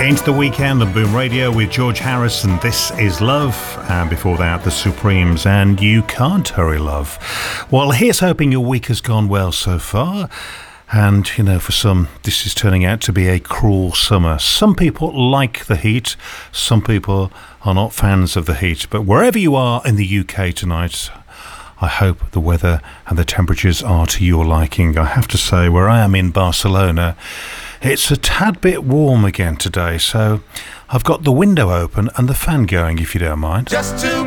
Into the Weekend on Boom Radio with George Harrison. This is Love. And before that, The Supremes and You Can't Hurry Love. Well, here's hoping your week has gone well so far. And, you know, for some, this is turning out to be a cruel summer. Some people like the heat. Some people are not fans of the heat. But wherever you are in the UK tonight, I hope the weather and the temperatures are to your liking. I have to say, where I am in Barcelona, it's a tad bit warm again today, so I've got the window open and the fan going, if you don't mind. Just to